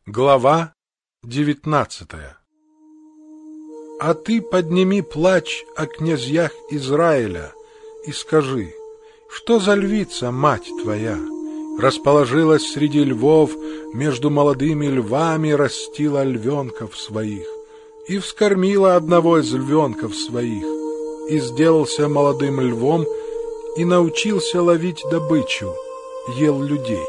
Глава 19. А ты подними плач о князьях Израиля и скажи: что за львица, мать твоя, расположилась среди львов, между молодыми львами растила львенков своих, и вскормила одного из львенков своих, и сделался молодым львом, и научился ловить добычу, ел людей.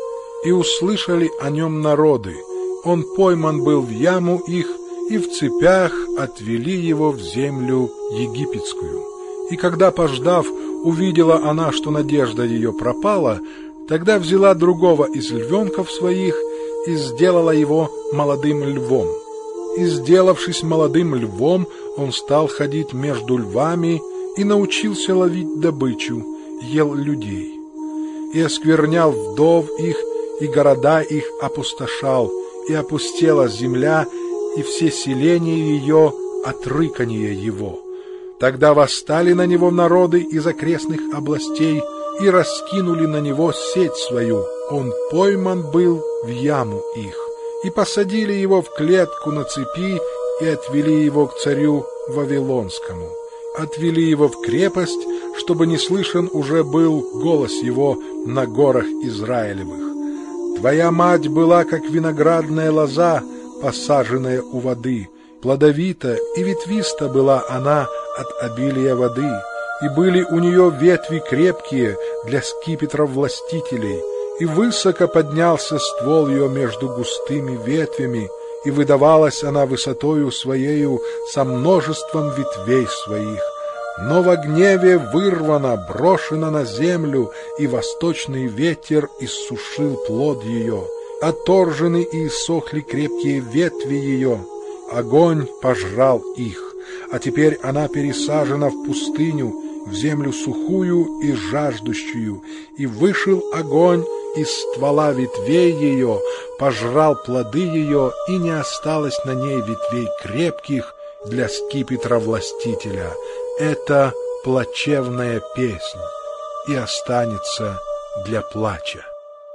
И услышали о нем народы, он пойман был в яму их, и в цепях отвели его в землю египетскую. И когда, пождав, увидела она, что надежда ее пропала, тогда взяла другого из львенков своих и сделала его молодым львом. И, сделавшись молодым львом, он стал ходить между львами и научился ловить добычу, ел людей. И осквернял вдов их, и города их опустошал, и опустела земля, и все селения ее от рыканья его. Тогда восстали на него народы из окрестных областей и раскинули на него сеть свою. Он пойман был в яму их. И посадили его в клетку на цепи и отвели его к царю Вавилонскому. Отвели его в крепость, чтобы не слышен уже был голос его на горах Израилевых. Твоя мать была, как виноградная лоза, посаженная у воды, плодовита и ветвиста была она от обилия воды, и были у нее ветви крепкие для скипетров властителей, и высоко поднялся ствол ее между густыми ветвями, и выдавалась она высотою своею со множеством ветвей своих. Но во гневе вырвана, брошена на землю, и восточный ветер иссушил плод ее. Отторжены и иссохли крепкие ветви ее, огонь пожрал их. А теперь она пересажена в пустыню, в землю сухую и жаждущую, и вышел огонь из ствола ветвей ее, пожрал плоды ее, и не осталось на ней ветвей крепких для скипетра властителя. Это плачевная песнь и останется для плача.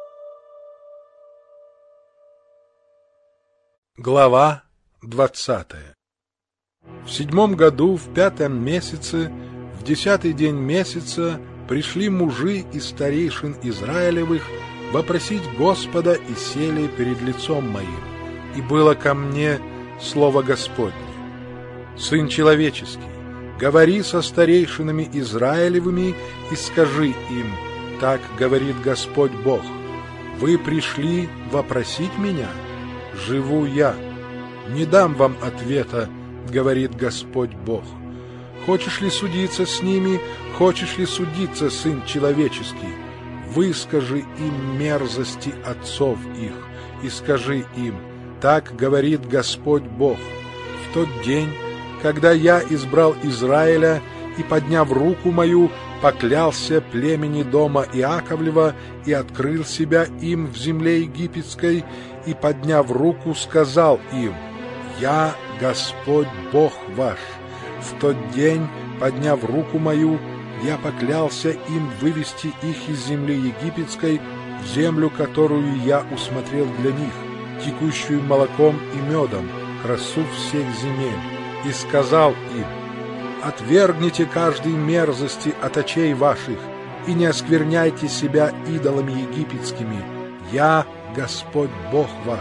Глава 20. В 7 году, в 5 месяце, в 10 день месяца пришли мужи из старейшин Израилевых вопросить Господа и сели перед лицом моим. И было ко мне слово Господне: Сын человеческий, говори со старейшинами Израилевыми и скажи им: так говорит Господь Бог, вы пришли вопросить меня, живу я, не дам вам ответа, говорит Господь Бог. Хочешь ли судиться с ними, хочешь ли судиться, Сын человеческий, выскажи им мерзости отцов их и скажи им: так говорит Господь Бог, в тот день, когда я избрал Израиля и, подняв руку мою, поклялся племени дома Иаковлева и открыл себя им в земле египетской, и, подняв руку, сказал им: «Я Господь Бог ваш». В тот день, подняв руку мою, я поклялся им вывести их из земли египетской в землю, которую я усмотрел для них, текущую молоком и медом, красу всех земель. И сказал им: «Отвергните каждой мерзости от очей ваших, и не оскверняйте себя идолами египетскими. Я Господь Бог ваш».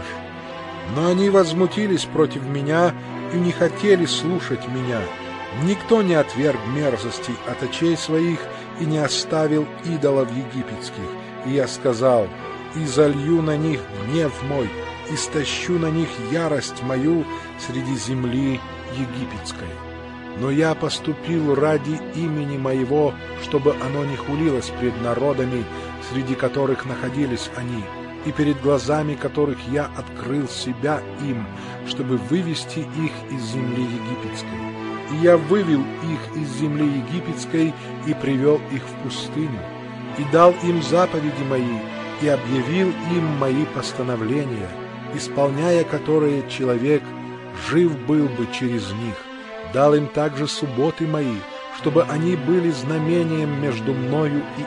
Но они возмутились против меня и не хотели слушать меня. Никто не отверг мерзостей от очей своих и не оставил идолов египетских. И я сказал: «И залью на них гнев мой, и стащу на них ярость мою среди земли египетской». Но я поступил ради имени моего, чтобы оно не хулилось пред народами, среди которых находились они, и перед глазами которых я открыл себя им, чтобы вывести их из земли египетской. И я вывел их из земли египетской и привел их в пустыню, и дал им заповеди мои, и объявил им мои постановления, исполняя которые человек жив был бы через них. Дал им также субботы мои, чтобы они были знамением между мною и